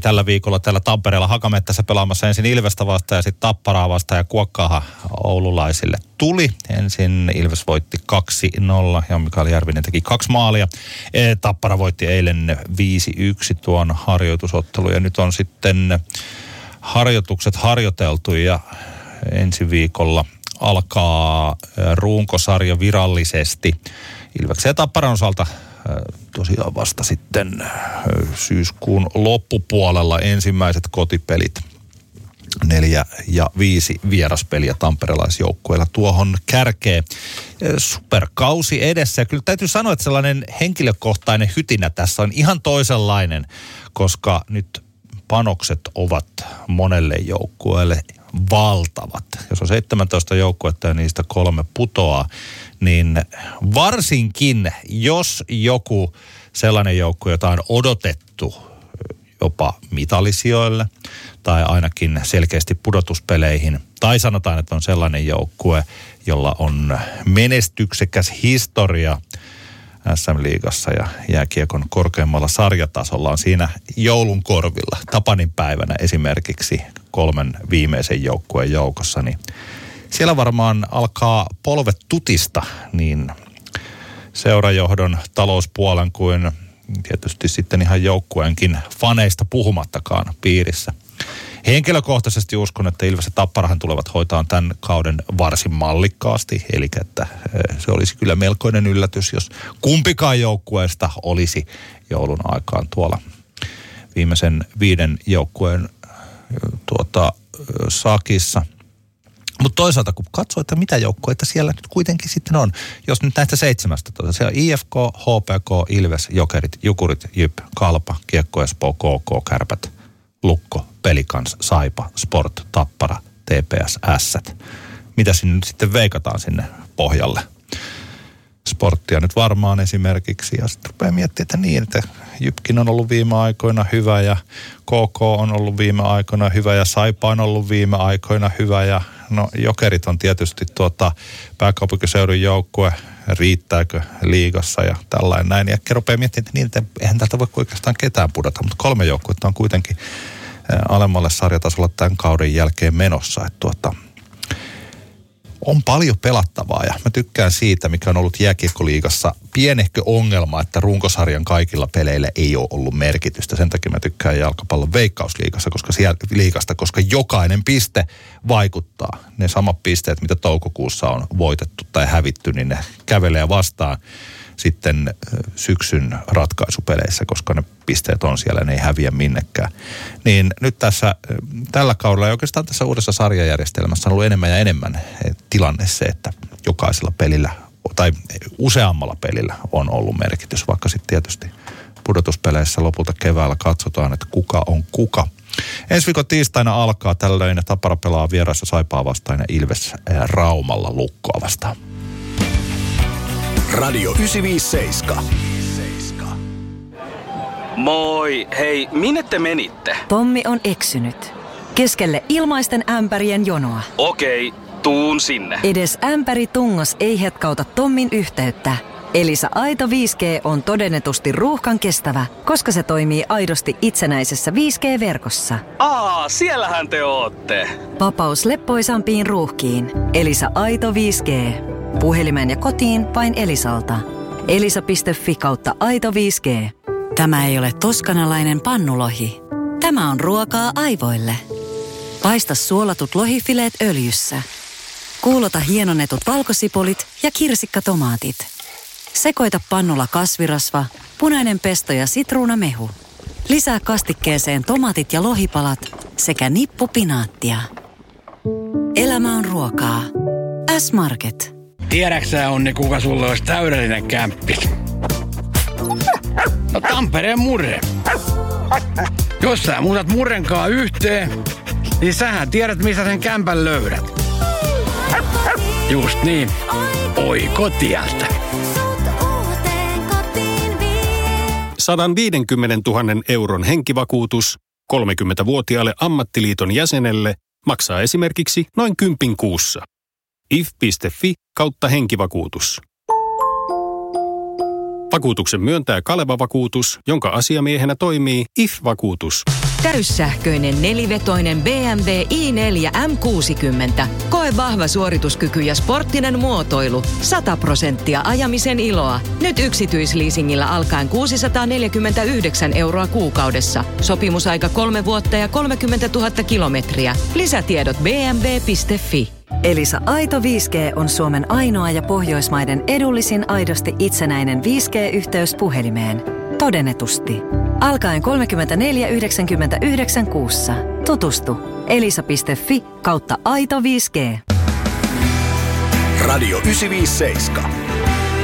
tällä viikolla täällä Tampereella Hakamettässä pelaamassa ensin Ilvestä vastaan ja sitten Tapparaa vastaan ja Kuokkaahan oululaisille tuli. Ensin Ilves voitti 2-0 ja Mikael Järvinen teki 2 maalia. Tappara voitti eilen 5-1 tuon harjoitusottelun ja nyt on sitten harjoitukset harjoiteltu ja ensi viikolla alkaa runkosarja virallisesti. Ilveksen ja Tapparan osalta tosiaan vasta sitten syyskuun loppupuolella ensimmäiset kotipelit. 4 ja 5 vieraspeliä tamperelaisjoukkueilla tuohon kärkeen. Superkausi edessä ja kyllä täytyy sanoa, että sellainen henkilökohtainen hytinä tässä on ihan toisenlainen, koska nyt panokset ovat monelle joukkueelle valtavat. Jos on 17 joukkuetta ja niistä 3 putoaa, niin varsinkin jos joku sellainen joukkue, jota on odotettu jopa mitalisijoille tai ainakin selkeästi pudotuspeleihin, tai sanotaan, että on sellainen joukkue, jolla on menestyksekäs historia SM-liigassa ja jääkiekon korkeammalla sarjatasolla on siinä joulun korvilla. Tapanin päivänä esimerkiksi 3 viimeisen joukkueen joukossa, niin siellä varmaan alkaa polvet tutista niin seurajohdon, talouspuolen kuin tietysti sitten ihan joukkueenkin faneista puhumattakaan piirissä. Henkilökohtaisesti uskon, että Ilves ja Tapparahan tulevat hoitaan tämän kauden varsin mallikkaasti. Eli että se olisi kyllä melkoinen yllätys, jos kumpikaan joukkueesta olisi joulun aikaan tuolla viimeisen 5 joukkueen sakissa. Mutta toisaalta kun katsoo, että mitä joukkueita siellä nyt kuitenkin sitten on, jos nyt näistä 7, siellä on IFK, HPK, Ilves, Jokerit, Jukurit, Jyp, Kalpa, Kiekko Espoo, KK, Kärpät, Lukko, Pelikans, Saipa, Sport, Tappara, TPS, Ässät. Mitä sinne nyt sitten veikataan sinne pohjalle? Sporttia nyt varmaan esimerkiksi. Ja sitten rupeaa miettimään, että niin, että Jypkin on ollut viime aikoina hyvä ja KK on ollut viime aikoina hyvä ja Saipa on ollut viime aikoina hyvä. Ja no Jokerit on tietysti pääkaupunkiseudun joukkue, riittääkö liigassa ja tällainen näin. Ja rupeaa miettimään, että niin, että eihän täältä voi oikeastaan ketään pudota, mutta 3 joukkuetta on kuitenkin alemmalle sarjatasolla tämän kauden jälkeen menossa. Että on paljon pelattavaa ja mä tykkään siitä, mikä on ollut jääkiekkoliigassa pienehkö ongelma, että runkosarjan kaikilla peleillä ei ole ollut merkitystä. Sen takia mä tykkään jalkapallon veikkausliigassa, koska jokainen piste vaikuttaa. Ne samat pisteet, mitä toukokuussa on voitettu tai hävitty, niin ne kävelee vastaan sitten syksyn ratkaisupeleissä, koska ne pisteet on siellä, ne ei häviä minnekään. Niin nyt tällä kaudella ja oikeastaan tässä uudessa sarjajärjestelmässä on ollut enemmän ja enemmän tilanne se, että jokaisella pelillä tai useammalla pelillä on ollut merkitys, vaikka sitten tietysti pudotuspeleissä lopulta keväällä katsotaan, että kuka on kuka. Ensi viikon tiistaina alkaa tällöin Tappara pelaa vieraissa Saipaa vastaan ja Ilves Raumalla Lukkoa vastaan. Radio 957. Moi, hei, minne te menitte? Tommi on eksynyt. Keskelle ilmaisten ämpärien jonoa. Okei, tuun sinne. Edes ämpäri tungos ei hetkauta Tommin yhteyttä. Elisa Aito 5G on todennetusti ruuhkan kestävä, koska se toimii aidosti itsenäisessä 5G-verkossa. Siellähän te ootte. Vapaus leppoisampiin ruuhkiin. Elisa Aito 5G. Puhelimeen ja kotiin vain Elisalta. elisa.fi/aito 5G. Tämä ei ole toskanalainen pannulohi. Tämä on ruokaa aivoille. Paista suolatut lohifileet öljyssä. Kuulota hienonnetut valkosipulit ja kirsikkatomaatit. Sekoita pannulla kasvirasva, punainen pesto ja sitruunamehu. Lisää kastikkeeseen tomaatit ja lohipalat sekä nippu pinaattia. Elämä on ruokaa. S-Market. Tiedäksä, Onni, kuka sulle olisi täydellinen kämppis? No Tampereen Murre. Jos sä muutat Murrenkaan yhteen, niin sähän tiedät, missä sen kämpän löydät. Just niin. Oikotieltä. 150 000 euron henkivakuutus 30-vuotiaalle ammattiliiton jäsenelle maksaa esimerkiksi noin 10 kuussa. if.fi/henkivakuutus. Vakuutuksen myöntää Kaleva Vakuutus, jonka asiamiehenä toimii IF-vakuutus. Täyssähköinen nelivetoinen BMW i4 M60. Koe vahva suorituskyky ja sporttinen muotoilu. 100% ajamisen iloa. Nyt yksityisleasingillä alkaen 649 € kuukaudessa. Sopimusaika 3 vuotta ja 30 000 kilometriä. Lisätiedot bmw.fi. Elisa Aito 5G on Suomen ainoa ja Pohjoismaiden edullisin aidosti itsenäinen 5G-yhteys puhelimeen. Todennetusti. Alkaen 34,99 kuussa. Tutustu elisa.fi/aito 5G. Radio 957.